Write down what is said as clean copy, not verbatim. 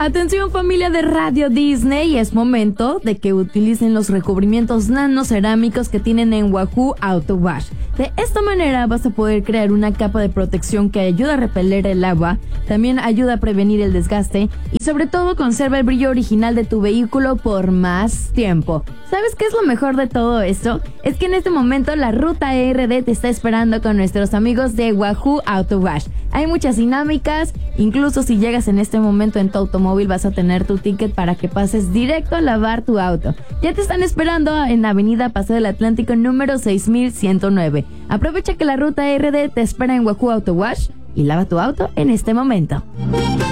Atención familia de Radio Disney, es momento de que utilicen los recubrimientos nanocerámicos que tienen en Wahoo Auto Wash. De esta manera vas a poder crear una capa de protección que ayuda a repeler el agua, también ayuda a prevenir el desgaste y sobre todo conserva el brillo original de tu vehículo por más tiempo. ¿Sabes qué es lo mejor de todo esto? Es que en este momento la ruta ERD te está esperando con nuestros amigos de Wahoo Auto Wash. Hay muchas dinámicas, incluso si llegas en este momento en tu automóvil vas a tener tu ticket para que pases directo a lavar tu auto. Ya te están esperando en Avenida Paseo del Atlántico número 6109. Aprovecha que la ruta ERD te espera en Wahoo Auto Wash y lava tu auto en este momento.